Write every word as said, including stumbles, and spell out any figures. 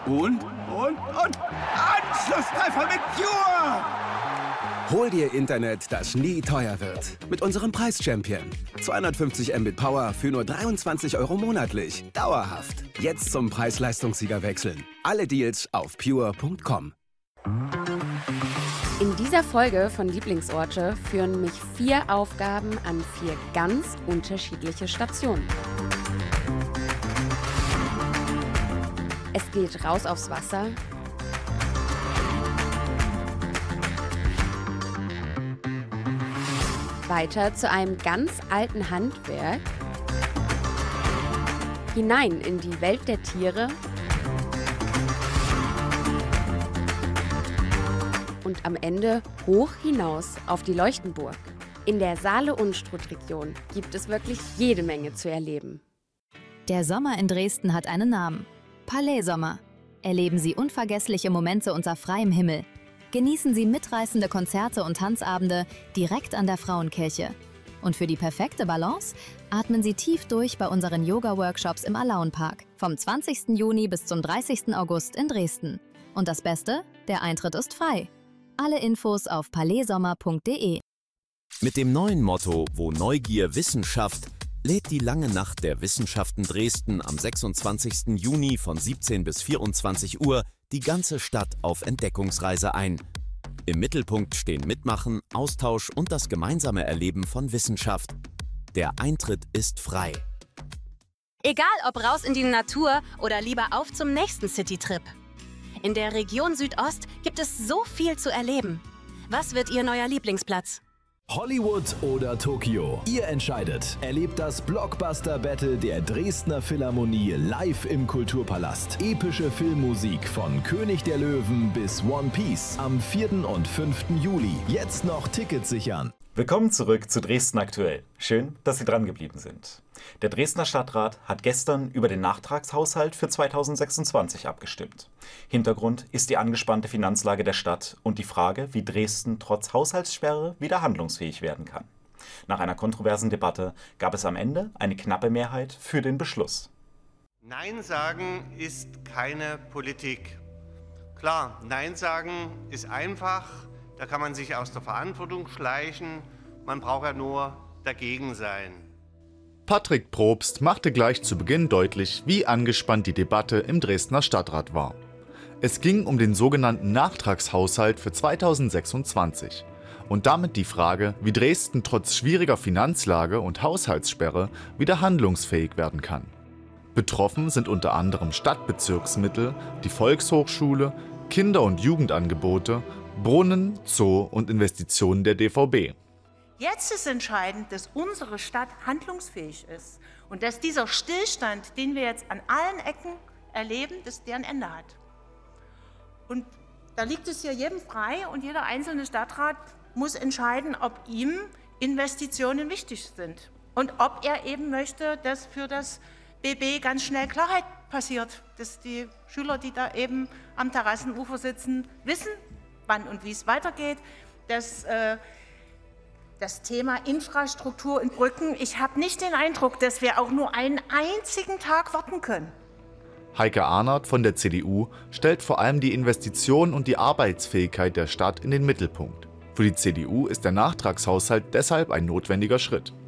Und, und, und Anschlusstreffer mit Pure! Hol dir Internet, das nie teuer wird. Mit unserem Preis-Champion. zweihundertfünfzig Mbit Power für nur dreiundzwanzig Euro monatlich. Dauerhaft. Jetzt zum Preis-Leistungssieger wechseln. Alle Deals auf pure punkt com. In dieser Folge von Lieblingsorte führen mich vier Aufgaben an vier ganz unterschiedliche Stationen. Es geht raus aufs Wasser, weiter zu einem ganz alten Handwerk, hinein in die Welt der Tiere und am Ende hoch hinaus auf die Leuchtenburg. In der Saale-Unstrut-Region gibt es wirklich jede Menge zu erleben. Der Sommer in Dresden hat einen Namen: Palais-Sommer. Erleben Sie unvergessliche Momente unter freiem Himmel. Genießen Sie mitreißende Konzerte und Tanzabende direkt an der Frauenkirche. Und für die perfekte Balance atmen Sie tief durch bei unseren Yoga-Workshops im Alaunpark vom zwanzigsten Juni bis zum dreißigsten August in Dresden. Und das Beste? Der Eintritt ist frei. Alle Infos auf palais sommer punkt de. Mit dem neuen Motto „Wo Neugier Wissenschaft" lädt die Lange Nacht der Wissenschaften Dresden am sechsundzwanzigsten Juni von siebzehn bis vierundzwanzig Uhr die ganze Stadt auf Entdeckungsreise ein. Im Mittelpunkt stehen Mitmachen, Austausch und das gemeinsame Erleben von Wissenschaft. Der Eintritt ist frei. Egal ob raus in die Natur oder lieber auf zum nächsten Citytrip. In der Region Südost gibt es so viel zu erleben. Was wird Ihr neuer Lieblingsplatz? Hollywood oder Tokio? Ihr entscheidet. Erlebt das Blockbuster-Battle der Dresdner Philharmonie live im Kulturpalast. Epische Filmmusik von König der Löwen bis One Piece am vierten und fünften Juli. Jetzt noch Tickets sichern. Willkommen zurück zu Dresden aktuell. Schön, dass Sie dran geblieben sind. Der Dresdner Stadtrat hat gestern über den Nachtragshaushalt für zweitausendsechsundzwanzig abgestimmt. Hintergrund ist die angespannte Finanzlage der Stadt und die Frage, wie Dresden trotz Haushaltssperre wieder handlungsfähig werden kann. Nach einer kontroversen Debatte gab es am Ende eine knappe Mehrheit für den Beschluss. Nein sagen ist keine Politik. Klar, Nein sagen ist einfach. Da kann man sich aus der Verantwortung schleichen, man braucht ja nur dagegen sein. Patrick Probst machte gleich zu Beginn deutlich, wie angespannt die Debatte im Dresdner Stadtrat war. Es ging um den sogenannten Nachtragshaushalt für zweitausendsechsundzwanzig und damit die Frage, wie Dresden trotz schwieriger Finanzlage und Haushaltssperre wieder handlungsfähig werden kann. Betroffen sind unter anderem Stadtbezirksmittel, die Volkshochschule, Kinder- und Jugendangebote, Brunnen, Zoo und Investitionen der D V B. Jetzt ist entscheidend, dass unsere Stadt handlungsfähig ist und dass dieser Stillstand, den wir jetzt an allen Ecken erleben, dass der ein Ende hat. Und da liegt es ja jedem frei und jeder einzelne Stadtrat muss entscheiden, ob ihm Investitionen wichtig sind und ob er eben möchte, dass für das B B ganz schnell Klarheit passiert, dass die Schüler, die da eben am Terrassenufer sitzen, wissen, wann und wie es weitergeht, dass äh, das Thema Infrastruktur und Brücken, ich habe nicht den Eindruck, dass wir auch nur einen einzigen Tag warten können. Heike Arnert von der C D U stellt vor allem die Investitionen und die Arbeitsfähigkeit der Stadt in den Mittelpunkt. Für die C D U ist der Nachtragshaushalt deshalb ein notwendiger Schritt.